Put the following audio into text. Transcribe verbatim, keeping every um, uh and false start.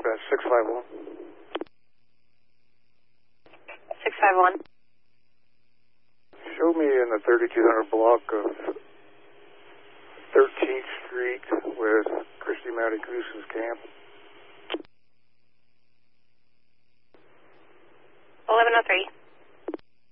dispatch, six five one. six five one. Show me in the thirty-two hundred block of thirteenth Street with Christy Mounty Goose's camp.